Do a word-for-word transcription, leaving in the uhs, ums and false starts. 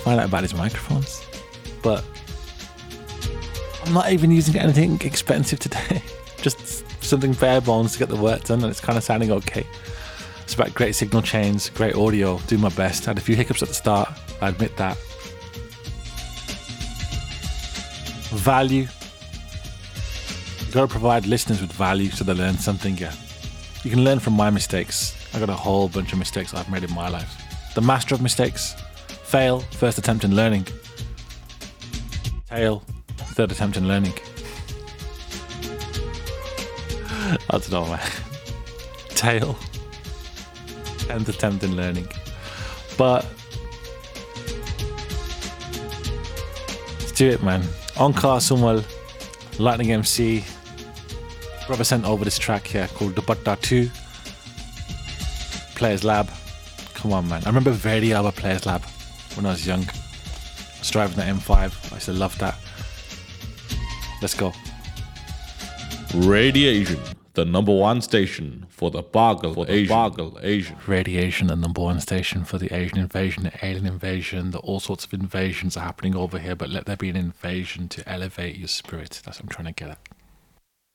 find out about these microphones, but I'm not even using anything expensive today. Just something bare bones to get the work done, and it's kind of sounding okay. It's about great signal chains, great audio, do my best. I had a few hiccups at the start, I admit that. Value. You gotta provide listeners with value so they learn something, yeah. You can learn from my mistakes. I got a whole bunch of mistakes I've made in my life. The master of mistakes. Fail, first attempt in learning. Tail, third attempt in learning. I don't know, man. Tail, tenth attempt in learning. But let's do it, man. Onkar Sumal, Lightning M C. Brother sent over this track here called Dupatta two. Players Lab. Come on, man. I remember very Alba Players Lab when I was young. I was driving the M five. I used to love that. Let's go. Radiation, the number one station for the Bargle for Asian. Bargle Asian. Radiation, the number one station for the Asian invasion, the alien invasion, the all sorts of invasions are happening over here, but let there be an invasion to elevate your spirit. That's what I'm trying to get at.